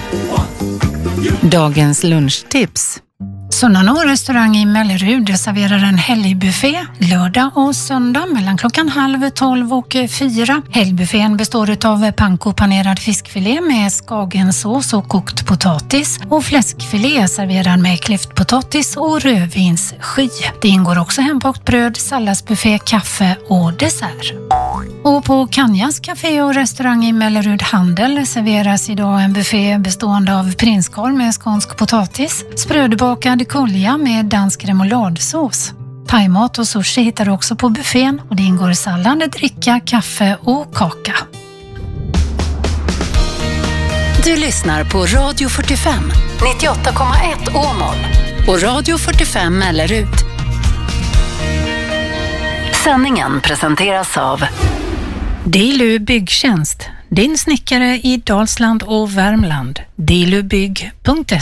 Dagens lunchtips. Sunnanå restaurang i Mellerud serverar en helgbuffé lördag och söndag mellan klockan 11:30 och 4. Helgbuffén består av panko panerad fiskfilé med skagensås och kokt potatis och fläskfilé serverad med klyftpotatis och rödvinssky. Det ingår också hembakt bröd, salladsbuffé, kaffe och dessert. Och på Kanjas café och restaurang i Mellerud Handel serveras idag en buffé bestående av prinskorv med skånsk potatis, sprödbakad kolja med dansk remouladsås. Thaimat och sushi hittar du också på buffén och det ingår sallad, dricka, kaffe och kaka. Du lyssnar på Radio 45, 98,1 Åmål och Radio 45 Mellerud. Sändningen presenteras av Dilu Byggtjänst, din snickare i Dalsland och Värmland. dilubygg.se